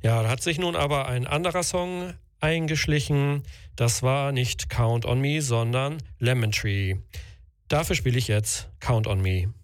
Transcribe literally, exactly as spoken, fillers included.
Ja, da hat sich nun aber ein anderer Song eingeschlichen. Das war nicht Count on Me, sondern Lemon Tree. Dafür spiele ich jetzt Count on Me.